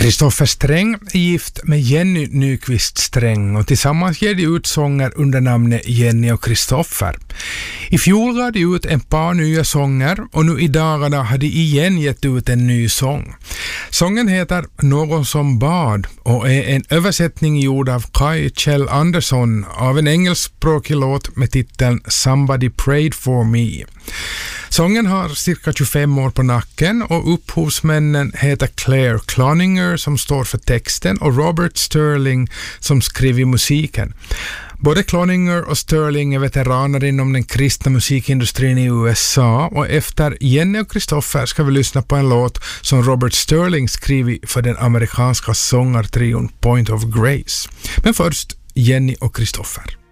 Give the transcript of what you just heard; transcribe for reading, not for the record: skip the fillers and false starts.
Kristoffer Sträng är gift med Jenny Nyqvist Sträng och tillsammans ger de ut sånger under namnet Jenny och Kristoffer. I fjol gav de ut ett par nya sånger och nu i dagarna har de igen gett ut en ny sång. Sången heter Någon som bad och är en översättning gjord av Kai Kjell Andersson av en engelskspråkig låt med titeln Somebody Prayed for Me. Sången har cirka 25 år på nacken och upphovsmännen heter Claire Cloninger som står för texten och Robert Sterling som skriver musiken. Både Cloninger och Sterling är veteraner inom den kristna musikindustrin i USA och efter Jenny och Kristoffer ska vi lyssna på en låt som Robert Sterling skrivit för den amerikanska sångartrion Point of Grace. Men först Jenny och Kristoffer.